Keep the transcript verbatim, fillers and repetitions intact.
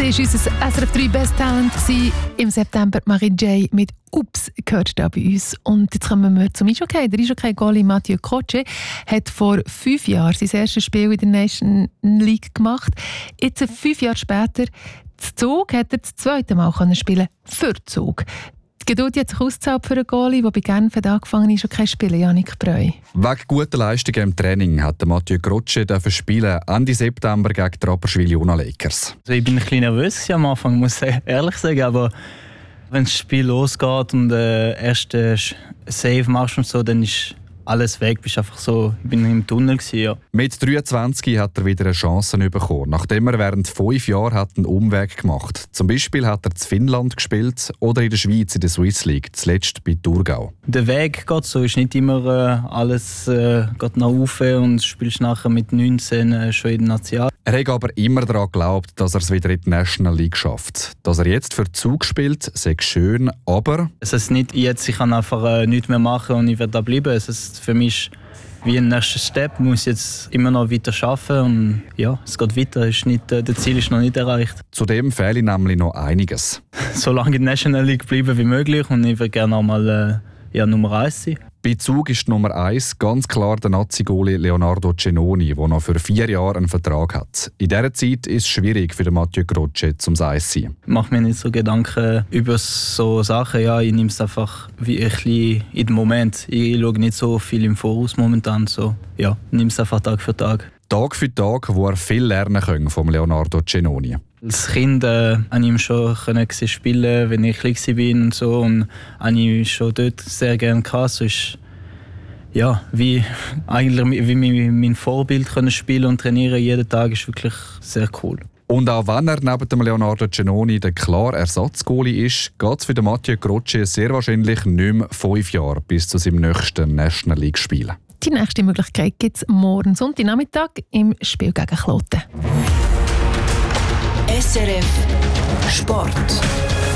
war unser S R F drei Best Talent im September. Marie J. mit «Ups» gehört da bei uns. Und jetzt kommen wir zum Eishockey. Der Eishockey-Goalie Mathieu Croce hat vor fünf Jahren sein erstes Spiel in der Nation League gemacht. Jetzt, fünf Jahre später, zu Zug, hat er das zweite Mal spielen für Zug. Die Geduld hat sich ausgezahlt für einen Goalie, der bei Genf angefangen ist, Eishockey zu spielen, Janik Breu. Wegen guter Leistungen im Training hat Mathieu Croce spielen Ende September gegen die Rapperswil-Jona Lakers. Also ich bin ein bisschen nervös am Anfang, muss ich ehrlich sagen, aber wenn das Spiel losgeht und den ersten Save machst und so, dann ist alles weg. Bist einfach so, ich bin im Tunnel gewesen, ja. Mit dreiundzwanzig hat er wieder eine Chance bekommen, nachdem er während fünf Jahren hat einen Umweg gemacht hat. Zum Beispiel hat er in Finnland gespielt oder in der Schweiz in der Swiss League, zuletzt bei Thurgau. Der Weg geht so, ist nicht immer äh, alles äh, geht nach oben und spielst nachher mit neunzehn äh, schon in der National. Er hat aber immer daran geglaubt, dass er es wieder in die National League schafft. Dass er jetzt für Zug spielt, sei schön, aber... Es ist nicht jetzt, ich kann einfach äh, nichts mehr machen und ich werde da bleiben. Es ist für mich wie ein nächster Step, ich muss jetzt immer noch weiter arbeiten und ja, es geht weiter, ist nicht, äh, das Ziel ist noch nicht erreicht. Zudem fehlt nämlich noch einiges. So lange in der National League bleiben wie möglich und ich würde gerne auch mal äh, ja, Nummer eins sein. Bei Zug ist Nummer eins ganz klar der Nazi-Goalie Leonardo Cenoni, der noch für vier Jahre einen Vertrag hat. In dieser Zeit ist es schwierig für den Mathieu Croce zum Eis zu sein. Ich mache mir nicht so Gedanken über so Sachen. Ja, ich nehme es einfach wie ein bisschen in den Moment. Ich schaue nicht so viel im Voraus momentan. So, ja, ich nehme es einfach Tag für Tag. Tag für Tag, wo er viel lernen kann vom Leonardo Cenoni. Als Kind äh, konnte ich ihm schon spielen, wenn ich klein war und so. Und habe ich schon dort sehr gerne gehabt. So ist, ja, wie, eigentlich wie mein Vorbild können spielen und trainieren jeden Tag ist wirklich sehr cool. Und auch wenn er neben dem Leonardo Cenoni der klare Ersatzgoalie ist, geht es für den Mathieu Croce sehr wahrscheinlich nicht mehr fünf Jahre bis zu seinem nächsten National League Spiel. Die nächste Möglichkeit gibt es morgen Sonntagnachmittag im Spiel gegen Kloten. S R F Sport.